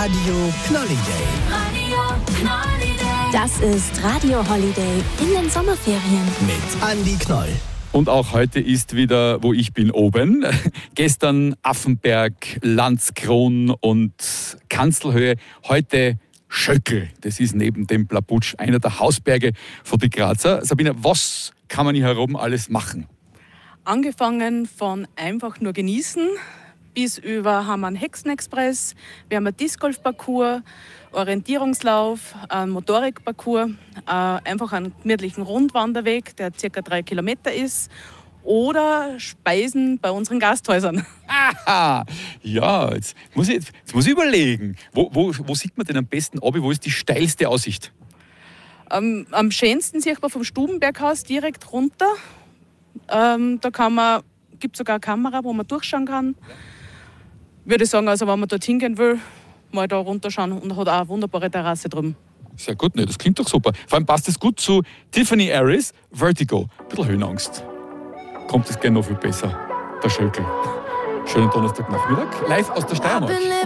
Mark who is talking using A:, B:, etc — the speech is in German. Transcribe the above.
A: Radio Knolliday.
B: Das ist Radio Holiday in den Sommerferien.
A: Mit Andi Knoll.
C: Und auch heute ist wieder, wo ich bin, oben. Gestern Affenberg, Landskron und Kanzelhöhe. Heute Schöckl. Das ist neben dem Plaputsch einer der Hausberge von die Grazer. Sabine, was kann man hier herum alles machen?
D: Angefangen von einfach nur genießen, bis über haben wir einen Hexenexpress, wir haben einen Discgolf-Parcours, Orientierungslauf, einen Motorikparcours, einfach einen gemütlichen Rundwanderweg, der ca. 3 Kilometer ist, oder Speisen bei unseren Gasthäusern.
C: Aha, ja, jetzt muss ich überlegen. Wo sieht man denn am besten ab? Wo ist die steilste Aussicht?
D: Am schönsten sieht man vom Stubenberghaus direkt runter. Da gibt es sogar eine Kamera, wo man durchschauen kann. Würde ich sagen, also wenn man dort hingehen will, mal da runterschauen und hat auch eine wunderbare Terrasse drüben.
C: Sehr gut, ne? Das klingt doch super. Vor allem passt es gut zu Tiffany Harris, Vertigo. Ein bisschen Höhenangst. Kommt es gleich noch viel besser. Der Schöckl. Schönen Donnerstagnachmittag, live aus der Steiermark.